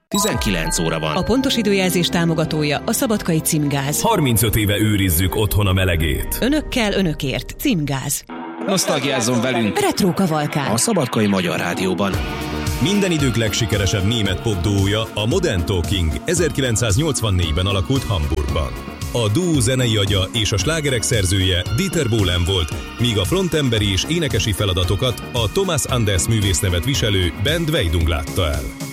19 óra van. A pontos időjelzés támogatója a Szabadkai Címgáz. 35 éve őrizzük otthon a melegét. Önökkel, önökért. Címgáz. Nosztalgiázzon velünk Retro kavalkád. a Szabadkai Magyar Rádióban. Minden idők legsikeresebb német popduója, a Modern Talking 1984-ben alakult Hamburgban. A duó zenei agya és a slágerek szerzője Dieter Bohlen volt, míg a frontemberi és énekesi feladatokat a Thomas Anders művésznevet viselő Bernd Weidung látta el.